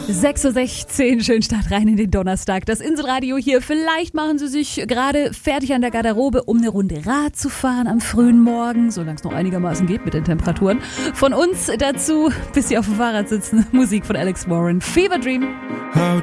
6.16 Uhr, schön Start rein in den Donnerstag. Das Inselradio hier. Vielleicht machen Sie sich gerade fertig an der Garderobe, um eine Runde Rad zu fahren am frühen Morgen, solange es noch einigermaßen geht mit den Temperaturen. Von uns dazu, bis Sie auf dem Fahrrad sitzen, Musik von Alex Warren. Fever Dream.